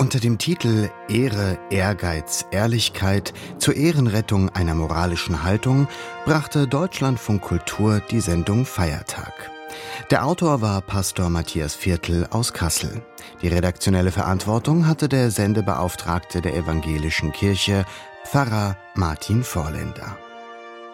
Unter dem Titel Ehre, Ehrgeiz, Ehrlichkeit zur Ehrenrettung einer moralischen Haltung brachte Deutschlandfunk Kultur die Sendung Feiertag. Der Autor war Pastor Matthias Viertel aus Kassel. Die redaktionelle Verantwortung hatte der Sendebeauftragte der Evangelischen Kirche, Pfarrer Martin Vorländer.